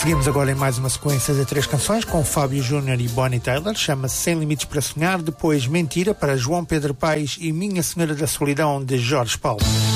Seguimos agora em mais uma sequência de 3 canções com Fábio Júnior e Bonnie Tyler. Chama-se Sem Limites para Sonhar. Depois Mentira para João Pedro Paes e Minha Senhora da Solidão de Jorge Paulo.